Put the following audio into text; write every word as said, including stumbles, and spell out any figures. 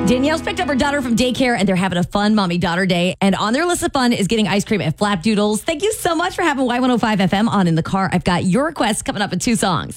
Danielle's picked up her daughter from daycare and they're having a fun mommy-daughter day. And on their list of fun is getting ice cream at Flapdoodles. Thank you so much for having Y one oh five F M on in the car. I've got your requests coming up in two songs.